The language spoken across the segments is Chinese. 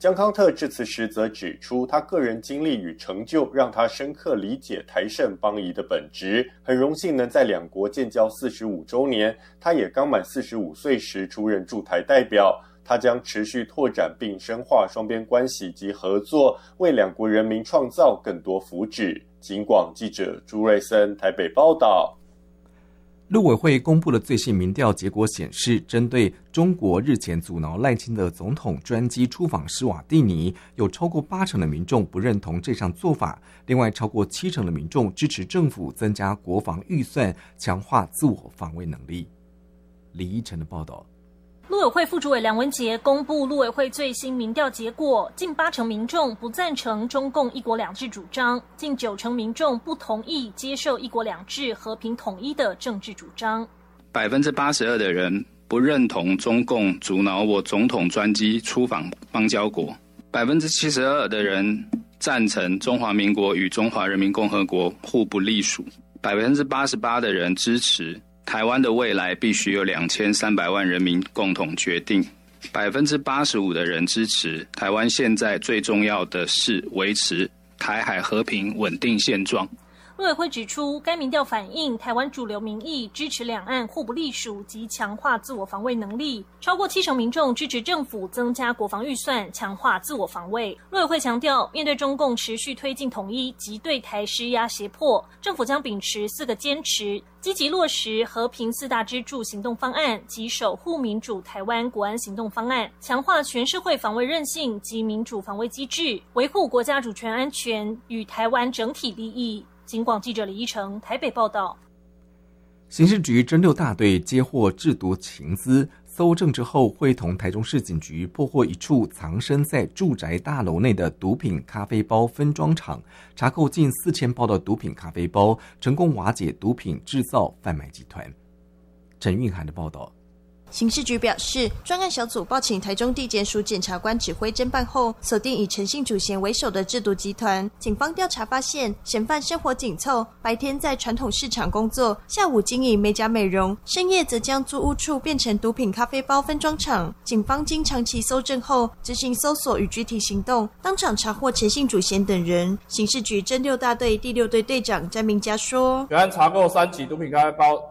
江康特致辞时则指出，他个人经历与成就让他深刻理解台盛邦谊的本质，很荣幸能在两国建交45周年，他也刚满45岁时出任驻台代表。他将持续拓展并深化双边关系及合作，为两国人民创造更多福祉。警广记者朱瑞森台北报道。 陆委会公布的最新民调结果显示，针对中国日前阻挠赖清德总统专机出访施瓦蒂尼，有超过80%的民众不认同这项做法，另外超过70%的民众支持政府增加国防预算，强化自我防卫能力。李依晨的报道。 陆委会副主委梁文杰公布陆委会最新民调结果，近80%民众不赞成中共一国两制主张，近90%民众不同意接受一国两制和平统一的政治主张。 82%的人不认同中共阻挠我总统专机出访邦交国，72%的人赞成中华民国与中华人民共和国互不隶属，88%的人支持台湾的未来必须由2300万人民共同决定，85%的人支持台湾现在最重要的是维持台海和平稳定现状。 陆委会指出，该民调反映台湾主流民意支持两岸互不隶属及强化自我防卫能力，超过70%民众支持政府增加国防预算，强化自我防卫。陆委会强调，面对中共持续推进统一及对台施压胁迫，政府将秉持4个坚持，积极落实和平4大支柱行动方案及守护民主台湾国安行动方案，强化全社会防卫韧性及民主防卫机制，维护国家主权安全与台湾整体利益。警广记者李依成台北报道。 刑事局侦6大队接获制毒情资，搜证之后，会同台中市警局破获一处藏身在住宅大楼内的毒品咖啡包分装厂，查扣近4000包的毒品咖啡包，成功瓦解毒品制造贩卖集团。陈韵涵的报道。 刑事局表示，专案小组报请台中地检署检察官指挥侦办后，锁定以陈姓主嫌为首的制毒集团。警方调查发现，嫌犯生活紧凑，白天在传统市场工作，下午经营美甲美容，深夜则将租屋处变成毒品咖啡包分装厂。警方经长期搜证后，执行搜索与具体行动，当场查获陈姓主嫌等人。刑事局侦6大队第6队队长詹明佳说， 本案查扣3起毒品咖啡包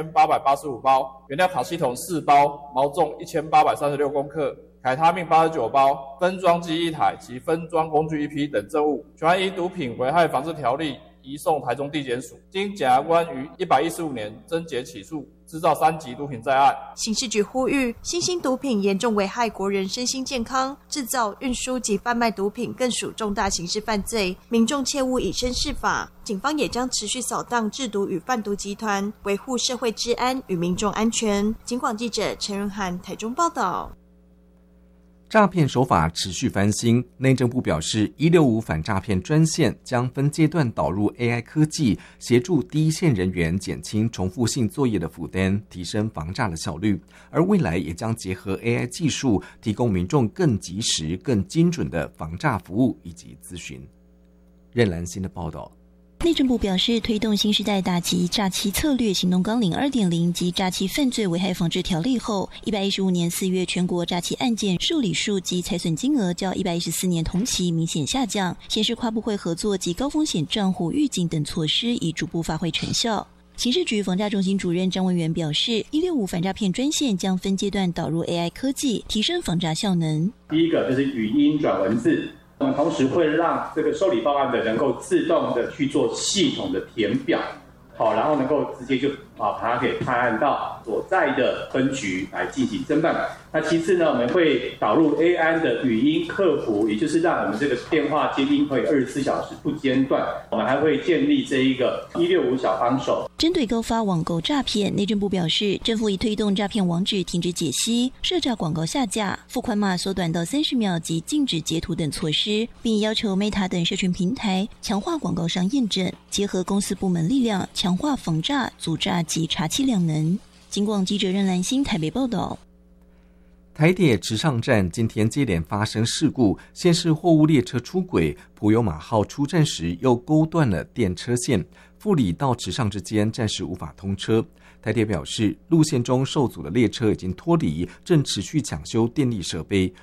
3885包，原料卡西酮4包，毛重1836公克，凯他命89包，分装机1台及分装工具1批等证物，全案依毒品危害防治条例移送台中地检署，经检察官于115年侦结起诉，制造3级毒品在案。 刑事局呼吁，新兴毒品严重危害国人身心健康，制造、运输及贩卖毒品更属重大刑事犯罪，民众切勿以身试法。警方也将持续扫荡制毒与贩毒集团，维护社会治安与民众安全。警广记者陈润涵台中报道。 诈骗手法持续翻新，内政部表示，165反诈骗专线将分阶段导入 AI 科技，协助第一线人员减轻重复性作业的负担，提升防诈的效率。而未来也将结合 AI 技术，提供民众更及时、更精准的防诈服务以及咨询。任兰心的报道。 内政部表示，推动新时代打击诈欺策略行动纲领 2.0 及诈欺犯罪危害防治条例后，115年4月全国诈欺案件受理数及财损金额较114年同期明显下降，显示跨部会合作及高风险账户预警等措施已逐步发挥成效。刑事局防诈中心主任张文元表示，165反诈骗专线将分阶段导入 AI 科技，提升防诈效能。 第一个就是语音转文字，我们同时会让这个受理报案的能够自动的去做系统的填表，好，然后能够直接就把它给派案到所在的分局来进行侦办。那其次呢，我们会导入 AI 的语音客服，也就是让我们这个电话接听会24小时不间断。我们还会建立这一个165小帮手。 针对高发网购诈骗，内政部表示，政府已推动诈骗网址停止解析、设诈广告下架、付款码缩短到30秒及禁止截图等措施，并要求 Meta 等社群平台强化广告商验证，结合公司部门力量，强化防诈、阻诈及查缉量能。警广记者任兰心台北报道。 台铁池上站今天接连发生事故，先是货物列车出轨，普悠玛号出站时又勾断了电车线，富里到池上之间暂时无法通车。台铁表示，路线中受阻的列车已经脱离，正持续抢修电力设备，